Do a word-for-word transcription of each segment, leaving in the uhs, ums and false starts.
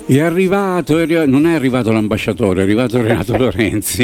È arrivato, è arrivato, non è arrivato l'ambasciatore, è arrivato Renato Lorenzi.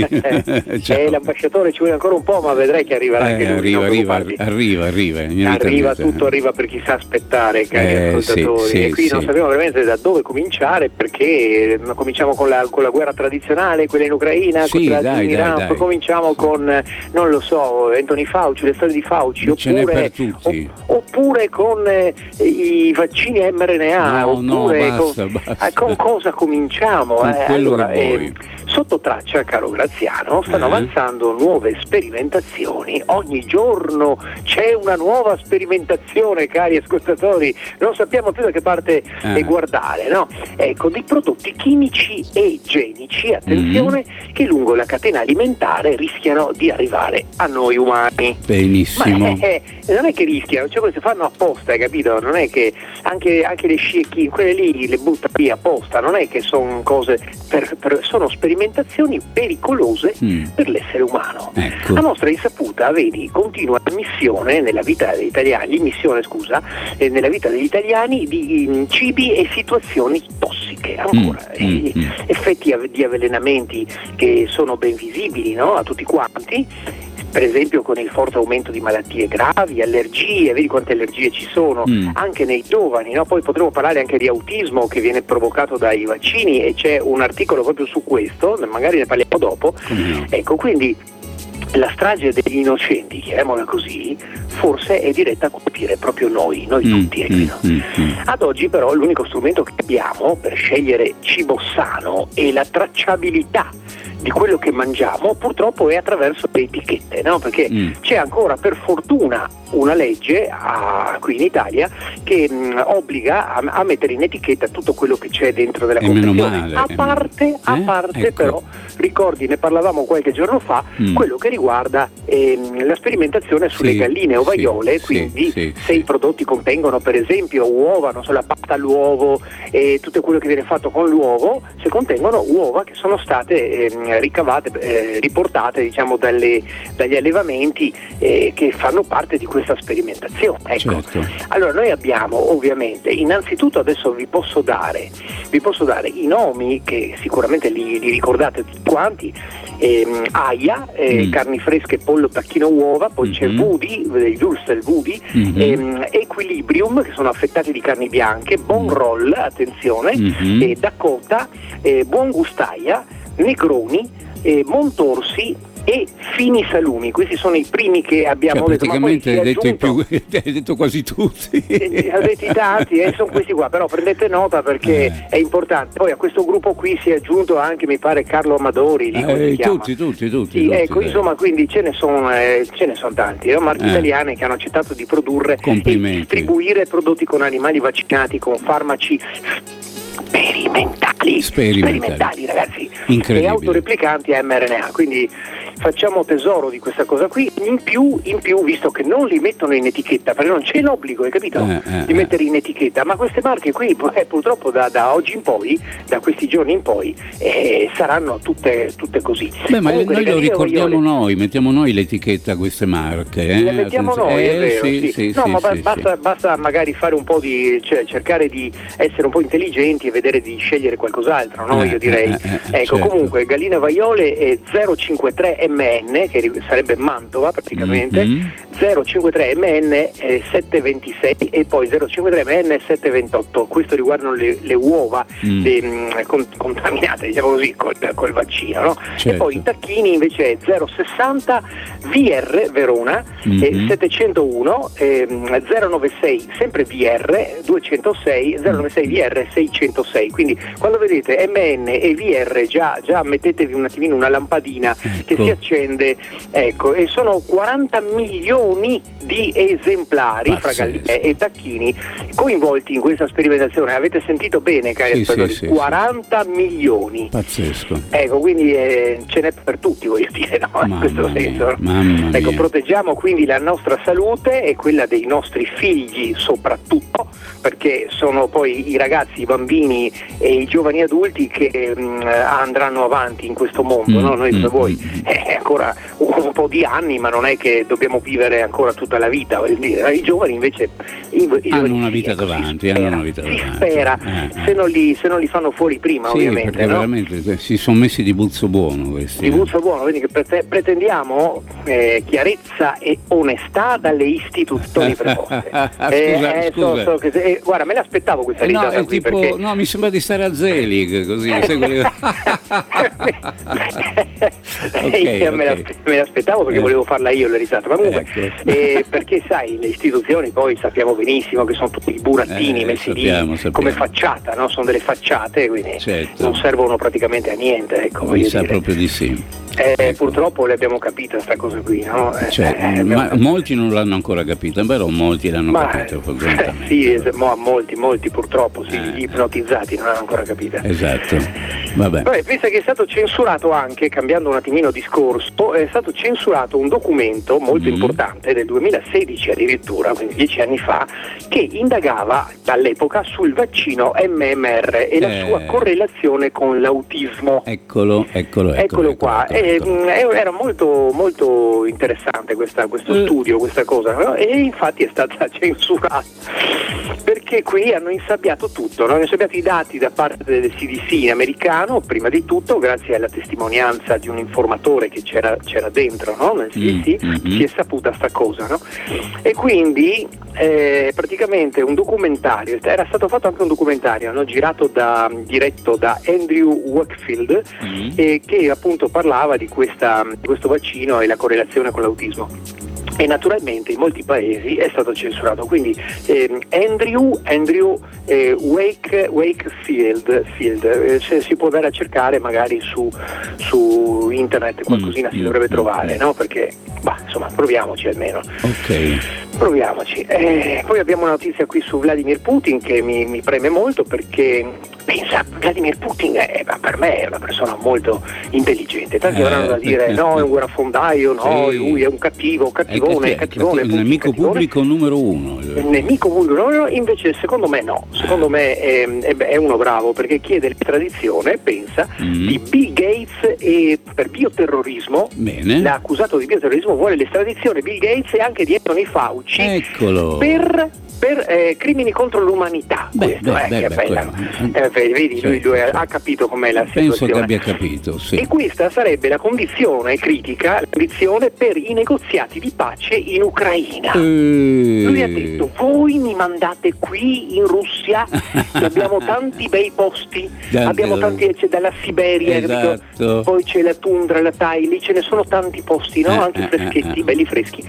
eh, l'ambasciatore ci vuole ancora un po', ma vedrai che arriverà eh, anche lui. Arriva, arriva, arriva, arriva, arriva tutto arriva per chi sa aspettare, cari eh, ascoltatori. Sì, e qui sì, non sì. sappiamo veramente da dove cominciare, perché cominciamo con la, con la guerra tradizionale, quella in Ucraina, sì, quella dai, in Iran, dai, poi dai. cominciamo con, non lo so, Anthony Fauci, le storie di Fauci, Ce n'è oppure, per tutti. opp- oppure con eh, i vaccini mRNA, No, no, oppure basta, con, basta. eh, con cosa cominciamo? Con eh? quello Allora, che vuoi. eh, sotto traccia, caro Graziano, stanno Eh. avanzando nuove sperimentazioni, ogni giorno c'è una nuova sperimentazione, cari ascoltatori, non sappiamo più da che parte Eh. eh, guardare, no? Ecco, di prodotti chimici e igienici, attenzione, Mm-hmm. che lungo la catena alimentare rischiano di arrivare a noi umani. Benissimo. Ma eh, eh, non è che rischiano, cioè queste fanno apposta, hai capito? Non è che anche, anche le sciecchi, quelle lì le buttano lì apposta, non è che sono cose per, per, sono sperimentazioni pericolose Mm. per l'essere umano. Ecco. A nostra insaputa, vedi, continua l'immissione nella vita degli italiani, l'immissione scusa, eh, nella vita degli italiani di mm, cibi e situazioni tossiche ancora, Mm, mm, eh, mm. effetti av- di avvelenamenti che sono ben visibili, no? A tutti quanti. Per esempio con il forte aumento di malattie gravi, allergie, vedi quante allergie ci sono, Mm. anche nei giovani, no? Poi potremo parlare anche di autismo che viene provocato dai vaccini e c'è un articolo proprio su questo, magari ne parliamo dopo. Come no? Ecco, quindi la strage degli innocenti, chiamiamola così, forse è diretta a colpire proprio noi, noi Mm, tutti. mm, ecco. mm, mm. Ad oggi però l'unico strumento che abbiamo per scegliere cibo sano e la tracciabilità di quello che mangiamo purtroppo è attraverso le etichette, no? Perché Mm. c'è ancora per fortuna una legge a, qui in Italia che mh, obbliga a, a mettere in etichetta tutto quello che c'è dentro della E meno confezione, male, a e parte, a eh? parte Ecco. però ricordi, ne parlavamo qualche giorno fa, Mm. quello che riguarda ehm, la sperimentazione sulle Sì, galline ovaiole, sì, quindi sì, se sì. i prodotti contengono per esempio uova, non so, la pasta all'uovo e tutto quello che viene fatto con l'uovo, se contengono uova che sono state ehm, ricavate, eh, riportate diciamo dalle, dagli allevamenti eh, che fanno parte di questa sperimentazione. Ecco. Certo. Allora noi abbiamo ovviamente, innanzitutto adesso vi posso dare, vi posso dare i nomi che sicuramente li, li ricordate tutti quanti, ehm, Aia, eh, Mm. carni fresche, pollo, tacchino, uova, poi c'è Mhm. Vudi, il Würstel Vudi, Mhm. ehm, Equilibrium che sono affettati di carni bianche, Bon Mm. Roll, attenzione, Mhm. eh, Dakota, eh, Buon Gustaia, Negroni, eh, Montorsi e Fini Salumi. Questi sono i primi che abbiamo Cioè, detto, ma poi si praticamente è hai detto, i aggiunto- più, hai detto quasi tutti. Eh, avete i tanti e eh, sono questi qua, però prendete nota perché Eh. è importante. Poi a questo gruppo qui si è aggiunto anche, mi pare, Carlo Amadori, lì, come Eh, si chiama? tutti, tutti, tutti. Sì, tutti, ecco, dai. insomma, quindi ce ne sono eh, ce ne sono tanti, no? Marche Eh. italiane che hanno accettato di produrre e Complimenti. distribuire prodotti con animali vaccinati con farmaci sperimentali, Sperimentali. ragazzi, Incredibile. e autoreplicanti a mRNA, quindi facciamo tesoro di questa cosa qui. In più, in più, visto che non li mettono in etichetta, perché non c'è l'obbligo, hai capito, Eh, eh, di eh. mettere in etichetta, ma queste marche qui eh, purtroppo da, da oggi in poi, da questi giorni in poi, eh, saranno tutte, tutte così. Beh, ma Comunque, noi le lo galline ricordiamo ovaiole- noi, mettiamo noi l'etichetta a queste marche. Eh? Le mettiamo Attenzione. noi, è Eh, vero, sì, sì. sì, no, sì, ma ba- sì, basta, sì. basta magari fare un po' di, cioè cercare di essere un po' intelligenti e vedere di scegliere qualcos'altro, no? Eh, Io direi. eh, eh, ecco, certo. comunque, galline vaiole è zero cinquantatré M N, che ri- sarebbe Mantova praticamente, Mhm. zero cinquantatré M N eh, settecentoventisei e poi zero cinquantatré M N settecentoventotto. Questo riguardano le, le uova Mm. de- mh, con- contaminate, diciamo così, col, col vaccino, no? E Certo. poi i tacchini invece è zero sessanta V R Verona, Mhm. e settecentouno, ehm, zero novantasei sempre V R duecentosei, zero novantasei V R seicentosei. Quindi quando vedete M N e V R già, già mettetevi un attimino una lampadina che Ecco. si accende, ecco, e sono quaranta milioni di esemplari fra Pazzesco. galline e tacchini coinvolti in questa sperimentazione. Avete sentito bene, cari Sì, ascoltatori? sì, sì, quaranta milioni. Pazzesco. Ecco, quindi eh, ce n'è per tutti, voglio dire, no? In Mamma questo mia, senso. mamma Ecco, mia. proteggiamo quindi la nostra salute e quella dei nostri figli soprattutto, perché sono poi i ragazzi, i bambini e i giovani adulti che mh, andranno avanti in questo mondo, Mm, no? Noi come mm, voi mm. è ancora un, un po' di anni, ma non è che dobbiamo vivere ancora tutta la vita, voglio dire. I giovani invece i, i hanno giovani una sì, vita ecco, davanti, si hanno spera, una vita si davanti. spera Eh, eh. se, non li, se non li fanno fuori prima, Sì, ovviamente, perché no? veramente si sono messi di buzzo buono questi. Di buzzo buono, quindi che prete- pretendiamo eh, chiarezza e onestà dalle istituzioni preposte. scusa, eh, eh, so- scusa. so che se- eh, guarda, me l'aspettavo questa Eh, no, risata è qui, tipo, perché no, mi sembra di stare a Zelig, così. sai quelli- Ok, Io me, ok. l'aspe- me l'aspettavo perché Eh. volevo farla io la risata, ma comunque Ecco. eh, perché sai, le istituzioni poi sappiamo benissimo che sono tutti burattini Eh, messi sappiamo, lì sappiamo. come facciata, no? Sono delle facciate, quindi Certo. non servono praticamente a niente, ecco, Mi voglio sa dire. proprio di sì. Eh, Ecco. Purtroppo le abbiamo capito questa cosa qui, no? Eh, Cioè, eh, abbiamo ma capito. molti non l'hanno ancora capito, però molti l'hanno Ma, capito eh, fortunatamente. sì, es- mo- molti, molti purtroppo, sì, Eh, gli eh. ipnotizzati non hanno ancora capito. Esatto. Vabbè. Vabbè, pensa che è stato censurato anche, cambiando un attimino discorso, è stato censurato un documento molto Mm. importante del duemilasedici addirittura, quindi dieci anni fa, che indagava all'epoca sul vaccino M M R e la Eh. sua correlazione con l'autismo. Eccolo, eccolo, eccolo. Eccolo qua, eccolo, Eh, eccolo. mh, eh, era molto, molto interessante questa- questo Eh. studio, questa cosa, no? E infatti è stata censurata perché qui hanno insabbiato tutto, no? Hanno insabbiato i dati da parte del C D C americano, prima di tutto grazie alla testimonianza di un informatore che c'era, c'era dentro, no? Nel C D C, Mm, mhm. si è saputa sta cosa, no? E quindi eh, praticamente un documentario, era stato fatto anche un documentario, no? Girato da, diretto da Andrew Wakefield, Mm. eh, che appunto parlava di, questa, di questo vaccino e la correlazione con l'autismo. E naturalmente in molti paesi è stato censurato, quindi ehm, Andrew, Andrew eh, Wake, Wakefield Field, eh, se si può andare a cercare magari su, su internet qualcosina Mm, si mm, dovrebbe mm, trovare, mm. no? Perché bah, insomma proviamoci almeno. Ok. Proviamoci. Eh, poi abbiamo una notizia qui su Vladimir Putin che mi, mi preme molto, perché pensa, Vladimir Putin è, ma per me è una persona molto intelligente, tanti Eh, avranno da dire no, è un guerrafondaio, no, Sì. lui è un cattivo, È cattivone, cattivo, cattivone, il Putin, nemico cattivone. pubblico numero uno. Il nemico pubblico, no, no, invece secondo me no, secondo me è, è- è uno bravo, perché chiede l'estradizione, pensa, Mm. di Bill Gates e per bioterrorismo. Bene. L'ha accusato di bioterrorismo, vuole l'estradizione Bill Gates e anche di Anthony Fauci Eccolo. per, per eh, crimini contro l'umanità. Beh, questo, beh, eh, beh, che beh, bella. quello. Eh, vedi, vedi, lui, Certo, lui ha- certo. ha capito com'è la Penso situazione. che abbia capito, sì. E questa sarebbe la condizione critica, la condizione per i negoziati di pace in Ucraina. Eh, Lui ha detto: voi mi mandate qui in Russia, che abbiamo tanti bei posti, Tanti- abbiamo tanti, c'è dalla Siberia, capito? Esatto. Poi c'è la tundra, la Thai, lì ce ne sono tanti posti, no? Eh, Anche eh, freschetti, eh, eh. belli freschi.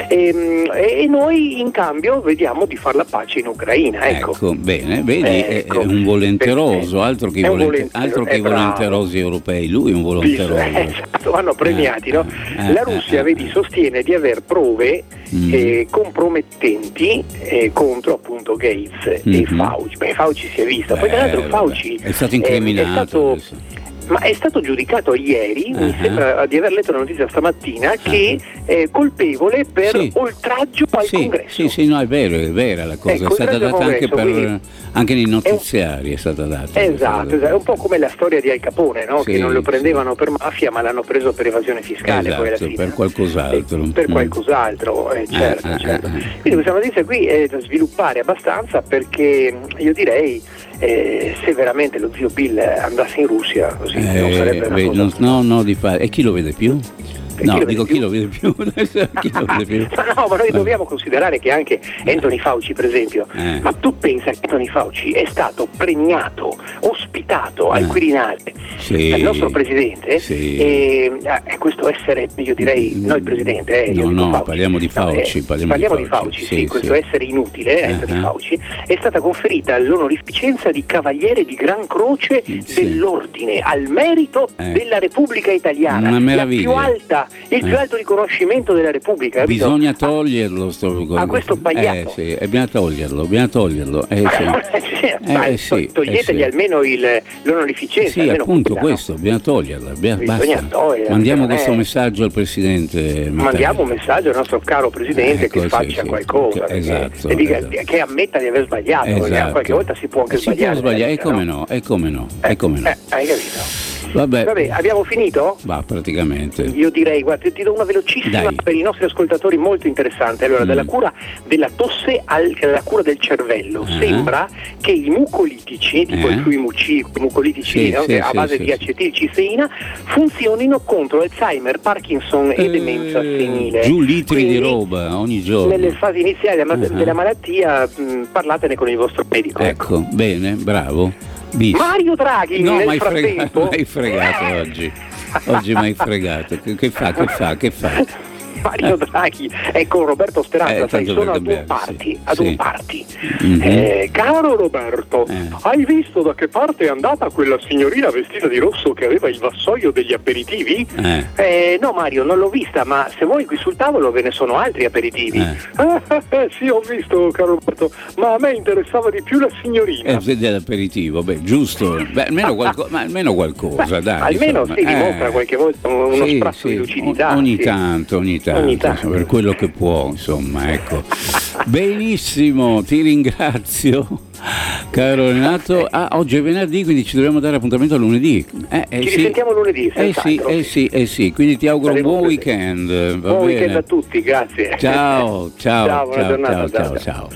Ehm, E, e noi in cambio vediamo di fare la pace in Ucraina, ecco. Ecco, bene, vedi, è- Ecco. è un volenteroso, Perché altro che i è un volente- volentiero- altro che è i bravo. volenterosi europei, lui è un volenteroso. Esatto, vanno premiati, no? Eh, La eh, Russia, eh, vedi, eh. sostiene di aver prove Mm. eh, compromettenti eh, contro appunto Gates e Mhm. Fauci. Beh, Fauci si è vista, poi tra Eh, l'altro vabbè, Fauci è stato eh, incriminato è stato- adesso. ma è stato giudicato ieri, mi Uh-huh. sembra di aver letto la notizia stamattina, che è colpevole per Sì. oltraggio al Sì, congresso. sì, sì, no, è vero, è vera la cosa, Ecco, è stata il data anche, congresso, per, quindi- anche nei notiziari, è stata data. Esatto, esatto, è un po' come la storia di Al Capone, no? Sì, Che non lo sì. prendevano per mafia ma l'hanno preso per evasione fiscale, poi alla Esatto, fine. per qualcos'altro. Eh, per Mm. qualcos'altro, eh, certo, eh, eh, certo. eh. Quindi questa notizia qui è da sviluppare abbastanza, perché io direi eh, se veramente lo zio Bill andasse in Russia così non Eh, sarebbe una beh, cosa. non- no, no, di fare. E chi lo vede più? E No, chi lo dico vede chi più? lo vede più. Chi lo vede più? Ma no, ma noi dobbiamo considerare che anche Anthony Fauci, per esempio, Eh. ma tu pensa che Anthony Fauci è stato premiato, ospitato al Eh. Quirinale Sì. dal nostro presidente, Sì. e eh, questo essere, io direi, no il presidente, eh, io No, dico no, Fauci. parliamo di Fauci, eh, parliamo di di Fauci, Fauci, sì, sì, questo sì. essere inutile, eh, Anthony Uh-huh. Fauci, è stata conferita l'onorificenza di Cavaliere di Gran Croce Sì. dell'Ordine al merito Eh. della Repubblica Italiana, Una la meraviglia. più alta, il più Eh. alto riconoscimento della Repubblica, capito? Bisogna toglierlo sto a questo pagliato. Eh sì, e bisogna toglierlo, bisogna toglierlo. Eh, sì. Sì, dai, Eh, sì, toglietegli eh, sì. almeno il, l'onorificenza. Sì, almeno appunto quella, no? questo, bisogna toglierla. Bisogna, Bisogna basta. toglierla, Mandiamo non è- questo messaggio al Presidente Mattarella. Mandiamo un messaggio al nostro caro Presidente Ecco, che sì, faccia sì, qualcosa, che- perché- esatto, e dica, esatto. che ammetta di aver sbagliato, perché Esatto. qualche volta si può anche Eh, si può sbagliare. sbagliare, e nella come vita, no, e come no, e come no. Eh, hai capito? Vabbè. Vabbè, abbiamo finito? Va, praticamente. Io direi, guarda, ti do una velocissima Dai. per i nostri ascoltatori molto interessante. Allora, Mm. dalla cura della tosse alla cura del cervello, Ah. sembra che i mucolitici, tipo Eh. i fluimuci, i mucolitici Sì, no, sì, che a sì, base sì, di sì. acetilcisteina, funzionino contro Alzheimer, Parkinson e demenza Eh, senile. Giù litri Quindi, di roba ogni giorno. nelle fasi iniziali della, Uh-huh. della malattia, mh, parlatene con il vostro medico. Ecco, bene, bravo. Bis. Mario Draghi, No, nel m'hai fregato, frattempo, m'hai fregato oggi. Oggi mi hai fregato. Che, che fa? Che fa? Che fa? Mario Draghi è con Roberto Speranza, Eh, sai, tanto sono per ad un cambiare, party, sì. ad Sì. un party. Mhm. Eh, caro Roberto, Eh. hai visto da che parte è andata quella signorina vestita di rosso che aveva il vassoio degli aperitivi? Eh. Eh, no Mario, non l'ho vista, ma se vuoi qui sul tavolo ve ne sono altri aperitivi. Eh. sì, ho visto, caro Roberto, ma a me interessava di più la signorina. Eh, dell'aperitivo, beh, giusto. Beh, almeno, qualco- ma almeno qualcosa, Beh, dai. almeno insomma. si dimostra Eh. qualche volta uno Sì, sprazzo sì, di lucidità. ogni sì. tanto, ogni tanto, Ogni tanto. per quello che può, insomma, ecco. Benissimo, ti ringrazio, caro Renato. Ah, oggi è venerdì, quindi ci dobbiamo dare appuntamento a lunedì. Eh, eh, Ci sì. risentiamo lunedì, Eh sì, senz'altro. eh sì, eh sì, quindi ti auguro un Saremo buon presenti. weekend. Va Buon bene. weekend a tutti, grazie. Ciao, ciao, Ciao, buona ciao, giornata, ciao, ciao, ciao, ciao.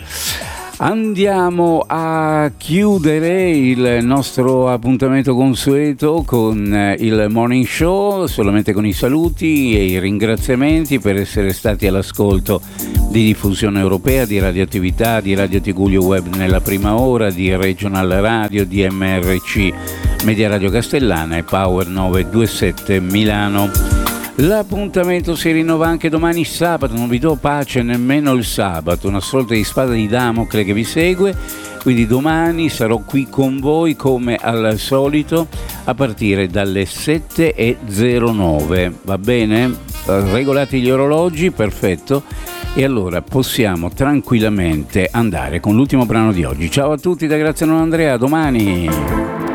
Andiamo a chiudere il nostro appuntamento consueto con eh, il Morning Show, solamente con i saluti e i ringraziamenti per essere stati all'ascolto di Diffusione Europea, di Radioattività, di Radio Tigullio Web nella prima ora, di Regional Radio, di M R C Media Radio Castellana e Power novecentoventisette Milano. L'appuntamento si rinnova anche domani sabato, non vi do pace nemmeno il sabato, una sorta di spada di Damocle che vi segue, quindi domani sarò qui con voi come al solito a partire dalle sette e zero nove, va bene? Regolate gli orologi, perfetto, e allora possiamo tranquillamente andare con l'ultimo brano di oggi. Ciao a tutti da Graziano Andrea, a domani!